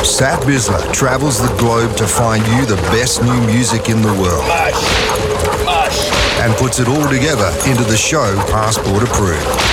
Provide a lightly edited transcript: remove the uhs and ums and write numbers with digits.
Sat Bisler travels the globe to find you the best new music in the world. And puts it all together into the show Passport Approved.